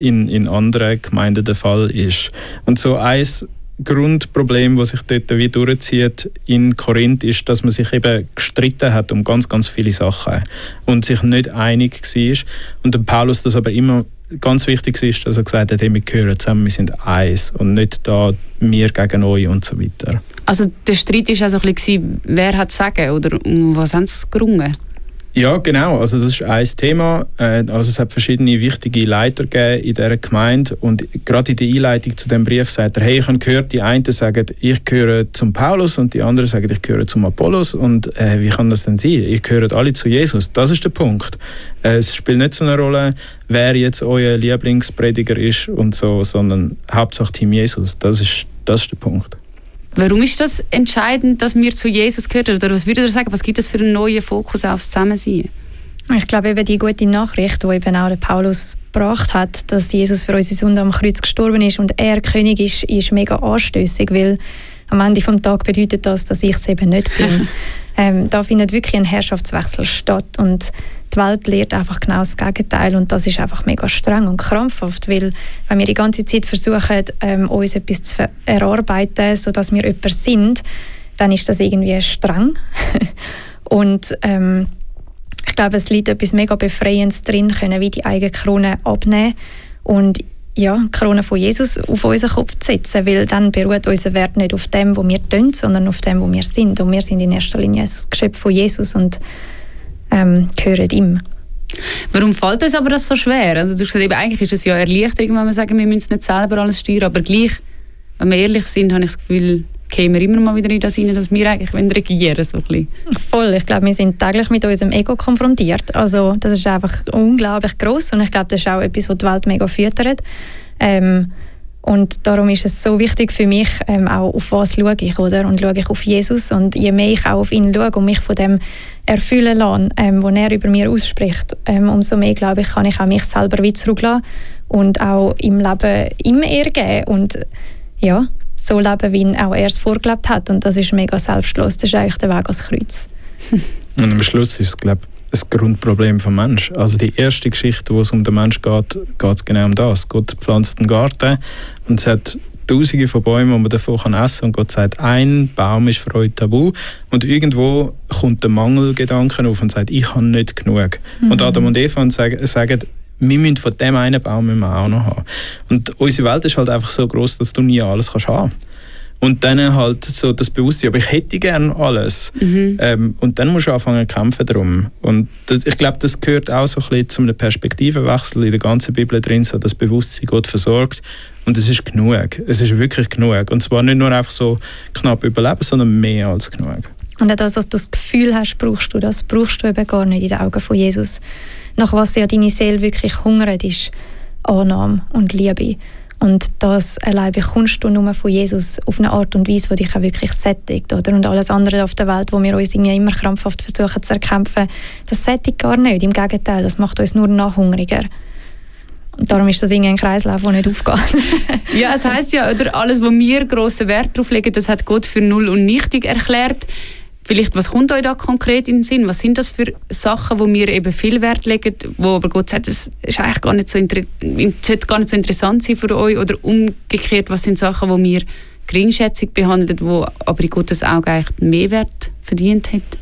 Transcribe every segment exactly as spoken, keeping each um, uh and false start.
in, in anderen Gemeinden der Fall ist. Und so ein Grundproblem, das sich dort wie durchzieht in Korinth, ist, dass man sich eben gestritten hat um ganz, ganz viele Sachen und sich nicht einig war. Und der Paulus das aber immer ganz wichtig ist, dass er gesagt hat, hey, wir gehören zusammen, wir sind eins und nicht da wir gegen euch und so weiter. Also der Streit war also ein bisschen, wer hat das Sagen oder um was haben sie gerungen? Ja, genau. Also das ist ein Thema. Also es hat verschiedene wichtige Leiter gegeben in dieser Gemeinde. Und gerade in der Einleitung zu diesem Brief sagt er, hey, ich habe gehört, die einen sagen, ich gehöre zum Paulus und die anderen sagen, ich gehöre zum Apollos. Und äh, wie kann das denn sein? Ich gehöre alle zu Jesus. Das ist der Punkt. Äh, es spielt nicht so eine Rolle, wer jetzt euer Lieblingsprediger ist und so, sondern Hauptsache Team Jesus. Das ist, das ist der Punkt. Warum ist das entscheidend, dass wir zu Jesus gehören? Oder was würdet ihr sagen, was gibt es für einen neuen Fokus aufs Zusammensein? Ich glaube, eben die gute Nachricht, die eben auch der Paulus gebracht hat, dass Jesus für unsere Sünde am Kreuz gestorben ist und er König ist, ist mega anstößig, weil am Ende des Tages bedeutet das, dass ich es eben nicht bin. ähm, da findet wirklich ein Herrschaftswechsel statt und die Welt lehrt einfach genau das Gegenteil und das ist einfach mega streng und krampfhaft, weil wenn wir die ganze Zeit versuchen, ähm, uns etwas zu erarbeiten, sodass wir jemand sind, dann ist das irgendwie streng. und ähm, ich glaube, es liegt etwas mega Befreiendes drin, können wie die eigene Krone abnehmen und ja, die Krone von Jesus auf unseren Kopf zu setzen, weil dann beruht unser Wert nicht auf dem, was wir tun, sondern auf dem, wo wir sind. Und wir sind in erster Linie das Geschöpf von Jesus und ähm, gehören ihm. Warum fällt uns aber das so schwer? Also du hast gesagt, eben, eigentlich ist es ja Erleichterung, wenn wir sagen, wir müssen nicht selber alles steuern, aber gleich, wenn wir ehrlich sind, habe ich das Gefühl, gehen wir immer mal wieder in das hinein, dass wir eigentlich regieren so ein bisschen. Voll, ich glaube, wir sind täglich mit unserem Ego konfrontiert. Also das ist einfach unglaublich gross und ich glaube, das ist auch etwas, was die Welt mega füttert. Ähm, und darum ist es so wichtig für mich, ähm, auch auf was schaue ich, oder? Und schaue ich auf Jesus und je mehr ich auch auf ihn schaue und mich von dem erfüllen lasse, ähm, was er über mir ausspricht, ähm, umso mehr, glaube ich, kann ich auch mich selber wieder zurücklassen und auch im Leben ihm ergeben und ja, so leben, wie auch er es vorgelebt hat. Und das ist mega selbstlos. Das ist eigentlich der Weg ans Kreuz. Und am Schluss ist es, glaube ich, das Grundproblem des Menschen. Also die erste Geschichte, wo es um den Menschen geht, geht es genau um das. Gott pflanzt einen Garten und es hat tausende von Bäumen, die man davon kann essen kann. Und Gott sagt, ein Baum ist für euch tabu. Und irgendwo kommt der Mangelgedanke auf und sagt, ich habe nicht genug. Mhm. Und Adam und Eva sagen, sagen wir müssen von dem einen Baum müssen wir auch noch haben. Und unsere Welt ist halt einfach so gross, dass du nie alles kannst haben. Und dann halt so das Bewusstsein, aber ich hätte gerne alles. Mhm. Ähm, und dann musst du anfangen zu kämpfen darum. Und das, ich glaube, das gehört auch so ein bisschen zu einem Perspektivenwechsel in der ganzen Bibel drin, so das Bewusstsein, Gott versorgt. Und es ist genug. Es ist wirklich genug. Und zwar nicht nur einfach so knapp überleben, sondern mehr als genug. Und auch das, was du das Gefühl hast, brauchst du das, brauchst du eben gar nicht in den Augen von Jesus. Nach was ja deine Seele wirklich hungert, ist Annahme und Liebe. Und das allein bekommst du nur von Jesus auf eine Art und Weise, die dich auch wirklich sättigt. Oder? Und alles andere auf der Welt, wo wir uns irgendwie immer krampfhaft versuchen zu erkämpfen, das sättigt gar nicht. Im Gegenteil, das macht uns nur nachhungriger. Und darum ist das irgendwie ein Kreislauf, der nicht aufgeht. Ja, es heisst ja, oder, alles, wo wir grossen Wert drauf legen, das hat Gott für null und nichtig erklärt. Vielleicht, was kommt euch da konkret in den Sinn? Was sind das für Sachen, wo wir eben viel Wert legen, wo aber Gott sagt, das ist eigentlich gar nicht so, inter- sollte gar nicht so interessant sein für euch? Oder umgekehrt, was sind Sachen, wo wir geringschätzig behandeln, wo aber in Gottes Augen eigentlich mehr Wert verdient hat?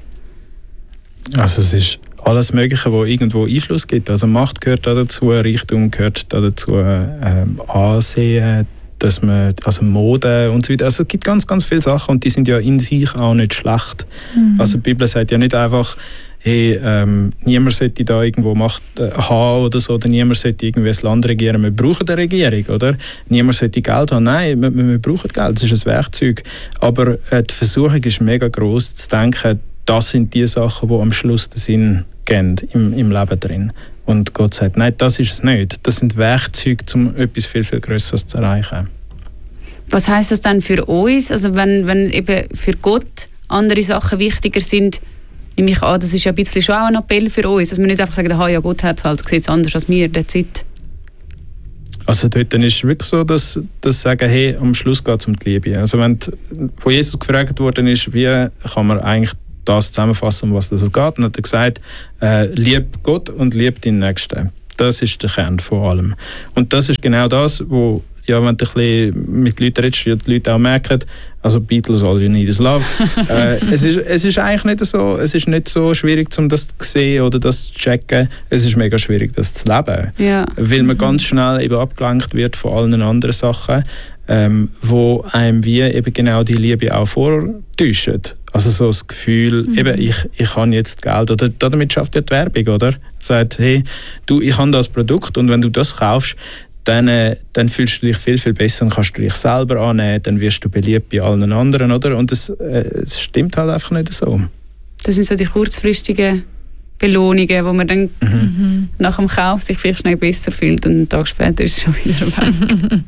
Also es ist alles Mögliche, wo irgendwo Einfluss gibt. Also Macht gehört da dazu, Reichtum gehört da dazu, äh, Ansehen, dass man, also Mode und so weiter. Also es gibt ganz, ganz viele Sachen und die sind ja in sich auch nicht schlecht. Mhm. Also die Bibel sagt ja nicht einfach, hey, ähm, niemand sollte da irgendwo Macht äh, haben oder so, oder niemand sollte irgendwie das Land regieren. Wir brauchen eine Regierung, oder? Niemand sollte Geld haben. Nein, wir, wir brauchen Geld, das ist ein Werkzeug. Aber äh, die Versuchung ist mega gross, zu denken, das sind die Sachen, die am Schluss den Sinn geben im, im Leben drin. Und Gott sagt, nein, das ist es nicht. Das sind Werkzeuge, um etwas viel, viel Größeres zu erreichen. Was heisst das dann für uns? Also wenn, wenn eben für Gott andere Sachen wichtiger sind, nehme ich an, das ist ja ein bisschen schon auch ein Appell für uns, dass wir nicht einfach sagen, aha, ja, Gott hat es halt, sieht es anders als wir, that's it. Also dort ist es wirklich so, dass das sagen, hey, am Schluss geht es um die Liebe. Also wenn die, wo Jesus gefragt worden ist, wie kann man eigentlich das zusammenfassen, um was das geht, und hat er gesagt, äh, lieb Gott und lieb deinen Nächsten. Das ist der Kern von allem. Und das ist genau das, wo, ja, wenn du ein bisschen mit Leuten redest, die Leute auch merken, also Beatles, all you need is love. äh, es, ist, es ist eigentlich nicht so, es ist nicht so schwierig, um das zu sehen oder das zu checken. Es ist mega schwierig, das zu leben. Ja. Weil man ganz schnell eben abgelenkt wird von allen anderen Sachen, ähm, wo einem wie eben genau die Liebe auch vortäuschen. Also so das Gefühl, mhm. eben, ich, ich habe jetzt Geld, oder damit schafft ja die Werbung, oder? Sagt, hey, du, ich habe das Produkt und wenn du das kaufst, dann, äh, dann fühlst du dich viel, viel besser, dann kannst du dich selber annehmen, dann wirst du beliebt bei allen anderen, oder? Und es äh, stimmt halt einfach nicht so. Das sind so die kurzfristigen Belohnungen, wo man dann mhm. nach dem Kauf sich vielleicht schnell besser fühlt und einen Tag später ist es schon wieder weg.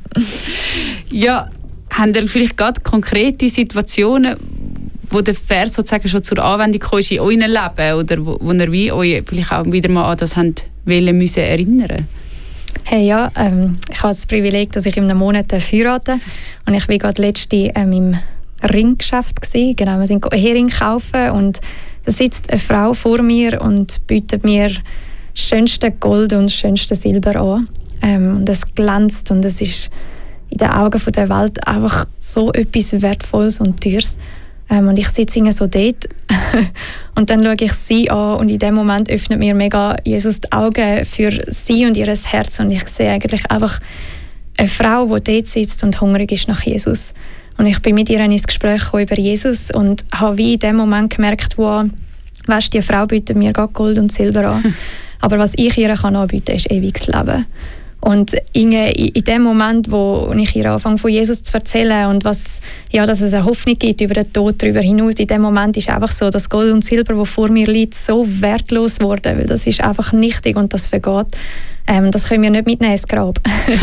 Ja, haben ihr vielleicht gerade konkrete Situationen, wo der Vers sozusagen schon zur Anwendung kommt in eurem Leben oder wo, wo ihr wie euch vielleicht auch wieder mal an das habt wollen, müssen erinnern? Hey, ja, ähm, ich habe das Privileg, dass ich in einem Monat heirate und ich war gerade letzte ähm, im Ringgeschäft gewesen. Genau, wir sind Hering kaufen und da sitzt eine Frau vor mir und bietet mir das schönste Gold und das schönste Silber an. Ähm, und es glänzt und es ist in den Augen der Welt einfach so etwas Wertvolles und Teures. Ähm, und ich sitze so dort und dann schaue ich sie an und in dem Moment öffnet mir mega Jesus die Augen für sie und ihr Herz und ich sehe eigentlich einfach eine Frau, die dort sitzt und hungrig ist nach Jesus. Und ich bin mit ihr ins Gespräch gekommen über Jesus und habe wie in dem Moment gemerkt, wow, weißt, die Frau bietet mir gerade Gold und Silber an, aber was ich ihr kann anbieten, ist ewiges Leben. Und in, in dem Moment, wo ich ihr anfange, von Jesus zu erzählen und was, ja, dass es eine Hoffnung gibt über den Tod darüber hinaus, in dem Moment ist einfach so, das Gold und Silber, das vor mir liegt, so wertlos geworden, weil das ist einfach nichtig und das vergeht. Ähm, das können wir nicht mitnehmen ins Grab.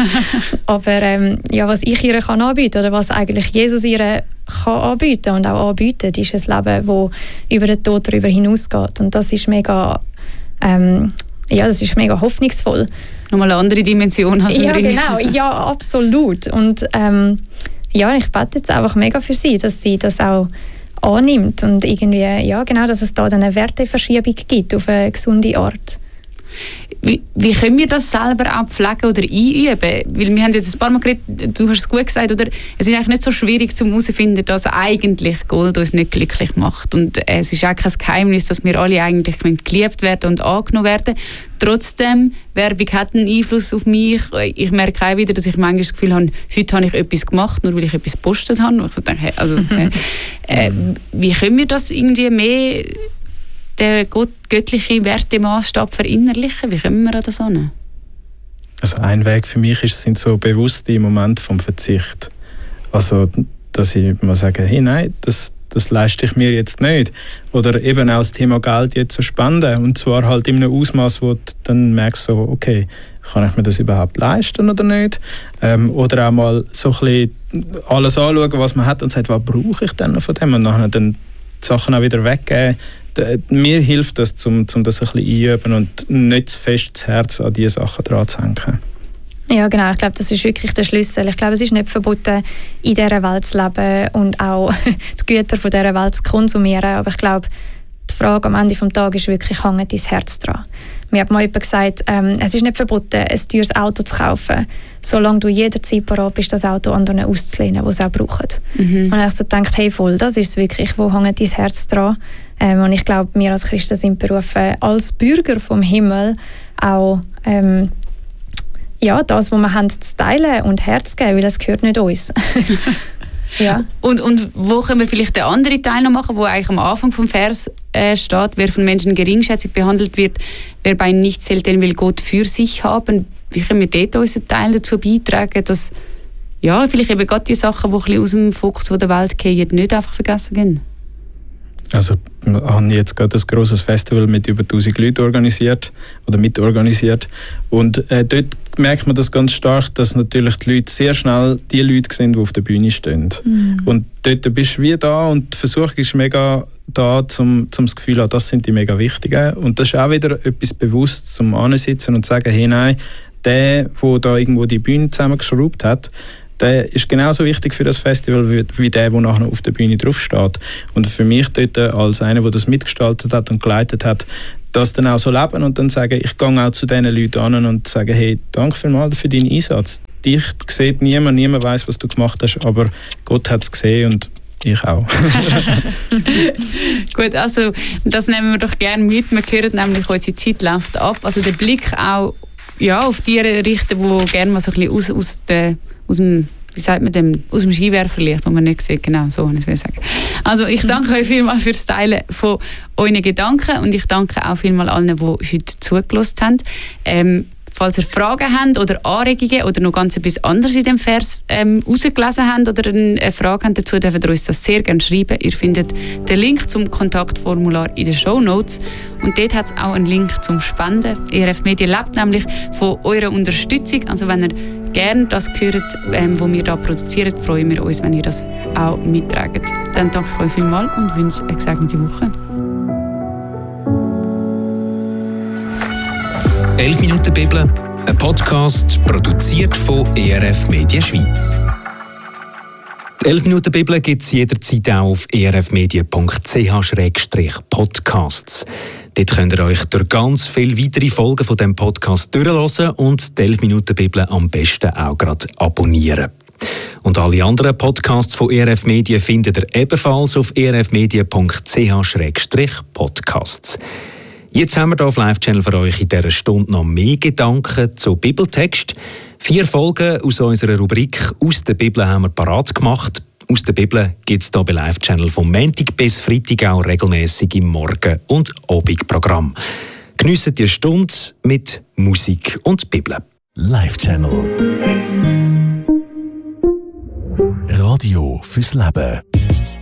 Aber ähm, ja, was ich ihr kann anbieten oder was eigentlich Jesus ihr kann anbieten und auch anbietet, ist ein Leben, das über den Tod darüber hinausgeht. Und das ist mega, ähm, ja, das ist mega hoffnungsvoll. Nochmal eine andere Dimension als ja, genau, ja, absolut. Und ähm, ja, ich bete jetzt einfach mega für sie, dass sie das auch annimmt und irgendwie, ja, genau, dass es da eine Werteverschiebung gibt auf eine gesunde Art. Wie, wie können wir das selber auch pflegen oder einüben? Weil wir haben jetzt ein paar Mal geredet, du hast es gut gesagt, oder? Es ist eigentlich nicht so schwierig zu herauszufinden, dass eigentlich Gold uns nicht glücklich macht. Und es ist auch kein Geheimnis, dass wir alle eigentlich geliebt werden und angenommen werden. Trotzdem, Werbung hat einen Einfluss auf mich. Ich merke auch wieder, dass ich manchmal das Gefühl habe, heute habe ich etwas gemacht, nur weil ich etwas gepostet habe. Also, denke, also, äh, äh, wie können wir das irgendwie mehr den göttlichen Wertemaßstab verinnerlichen? Wie kommen wir an das an? Also ein Weg für mich ist, sind so bewusste Momente vom Verzicht. Also, dass ich mal sage, hey, nein, das, das leiste ich mir jetzt nicht. Oder eben auch das Thema Geld jetzt zu spenden. Und zwar halt in einem Ausmaß, wo du dann merkst, so, okay, kann ich mir das überhaupt leisten oder nicht? Ähm, oder auch mal so ein bisschen alles anschauen, was man hat und sagt, was brauche ich denn noch von dem? Und dann dann die Sachen auch wieder weggeben. Mir hilft das, um, um das ein bisschen einüben und nicht zu fest das Herz an diese Sachen dran zu hängen. Ja, genau. Ich glaube, das ist wirklich der Schlüssel. Ich glaube, es ist nicht verboten, in dieser Welt zu leben und auch die Güter von dieser Welt zu konsumieren. Aber ich glaube, die Frage am Ende des Tages ist wirklich, hängt dein Herz dran? Mir hat mal jemand gesagt, ähm, es ist nicht verboten, ein teures Auto zu kaufen, solange du jederzeit bereit bist, das Auto anderen auszulehnen, die es auch brauchen. Mhm. Und ich so gedacht, hey, voll, das ist es wirklich, wo hängt dein Herz dran? Ähm, und ich glaube, wir als Christen sind berufen, als Bürger vom Himmel auch ähm, ja, das, was wir haben, zu teilen und Herz geben, weil das gehört nicht uns. Ja. Und, und wo können wir vielleicht den anderen Teil noch machen, wo eigentlich am Anfang vom Vers äh, steht, wer von Menschen geringschätzig behandelt wird, wer bei ihnen nicht zählt, den will Gott für sich haben. Wie können wir dort unseren Teil dazu beitragen, dass ja, vielleicht eben gerade die Sachen, die ein bisschen aus dem Fokus der Welt gehen, nicht einfach vergessen gehen? Also wir haben jetzt gerade ein grosses Festival mit über tausend Leuten organisiert oder mitorganisiert und äh, dort merkt man das ganz stark, dass natürlich die Leute sehr schnell die Leute sind, die auf der Bühne stehen. Mhm. Und dort bist du wie da und die Versuchung ist mega da, zum, zum das Gefühl zu haben, das sind die mega Wichtigen. Und das ist auch wieder etwas bewusst zum Ansitzen und sagen, hey nein, der, der da irgendwo die Bühne zusammengeschraubt hat, der ist genauso wichtig für das Festival wie, wie der, der nachher auf der Bühne drauf steht. Und für mich dort als einer, der das mitgestaltet hat und geleitet hat, das dann auch so leben und dann sagen, ich gehe auch zu diesen Leuten an und sage, hey, danke vielmals für deinen Einsatz. Dich sieht niemand, niemand weiß, was du gemacht hast, aber Gott hat es gesehen und ich auch. Gut, also das nehmen wir doch gerne mit. Wir hören nämlich, unsere Zeit läuft ab. Also den Blick auch ja, auf die richten, die gerne mal so ein bisschen aus, aus, der, aus dem wie sagt man dem, aus dem Skiwerferlicht, das man nicht sieht, genau, so will ich sagen. Also ich danke euch vielmals für das Teilen von euren Gedanken und ich danke auch vielmals allen, die heute zugelassen haben. Ähm, falls ihr Fragen habt oder Anregungen oder noch ganz etwas anderes in dem Vers ähm, rausgelesen habt oder eine Frage habt dazu, dürft ihr uns das sehr gerne schreiben. Ihr findet den Link zum Kontaktformular in den Shownotes und dort hat es auch einen Link zum Spenden. E R F Media lebt nämlich von eurer Unterstützung, also wenn ihr gerne das hört, ähm, was wir hier produzieren, freuen wir uns, wenn ihr das auch mittragt. Dann danke ich euch vielmals und wünsche eine gesegnete Woche. elf Minuten Bibel, ein Podcast produziert von E R F Media Schweiz. Die elf Minuten Bibel gibt es jederzeit auch auf e r f media punkt c h slash podcasts. Dort könnt ihr euch durch ganz viele weitere Folgen von diesem Podcast durchhören und die elf Minuten Bibel am besten auch gerade abonnieren. Und alle anderen Podcasts von E R F Media findet ihr ebenfalls auf e r f media punkt c h slash podcasts. Jetzt haben wir hier auf Live-Channel für euch in dieser Stunde noch mehr Gedanken zu Bibeltext. Vier Folgen aus unserer Rubrik «Aus der Bibel» haben wir parat gemacht. «Aus der Bibel» gibt es hier bei Live-Channel vom Montag bis Freitag auch regelmäßig im Morgen- und Abendprogramm. Geniessen die Stunde mit Musik und Bibel. Live-Channel Radio fürs Leben.